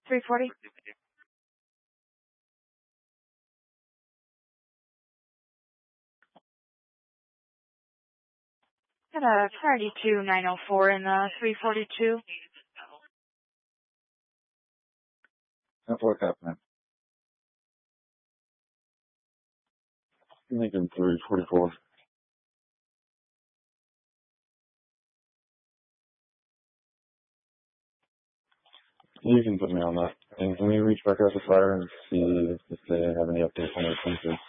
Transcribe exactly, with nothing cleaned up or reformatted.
three forty. Got a priority two nine oh four in the three forty-two. That's what's happening. Lincoln three forty-four. You can put me on that. And can we reach back out to fire and see if they have any updates on their sensors?